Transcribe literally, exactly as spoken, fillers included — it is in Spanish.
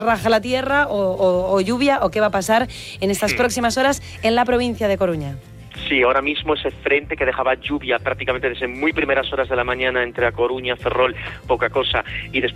raja la tierra o, o, o lluvia, o qué va a pasar en estas próximas horas en la provincia de Coruña. Sí, ahora mismo ese frente que dejaba lluvia prácticamente desde muy primeras horas de la mañana entre A Coruña, Ferrol, poca cosa, y después